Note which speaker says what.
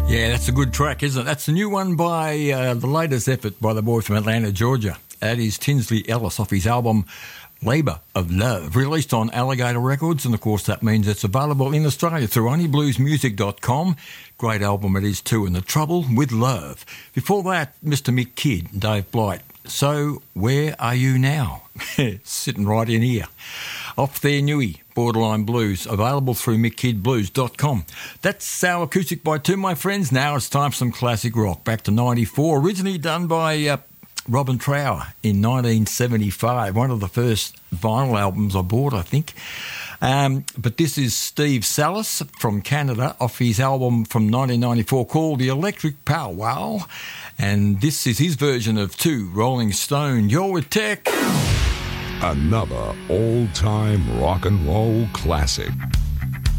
Speaker 1: Yeah, that's a good track, isn't it? That's the new one by the latest effort by the boy from Atlanta, Georgia. That is Tinsley Ellis off his album Labour of Love, released on Alligator Records, and of course that means it's available in Australia through honeybluesmusic.com. Great album it is too, and The Trouble with Love. Before that, Mr. Mick Kidd, Dave Blight. So, where are you now? Sitting right in here. Off their newie, Borderline Blues, available through mickkidblues.com. That's our acoustic by two, my friends. Now it's time for some classic rock. Back to 94, originally done by Robin Trower in 1975. One of the first vinyl albums I bought, I think. But this is Steve Salis from Canada off his album from 1994 called The Electric Pow Wow. And this is his version of 2 Rolling Stone. You're with Tech.
Speaker 2: Another old-time rock and roll classic.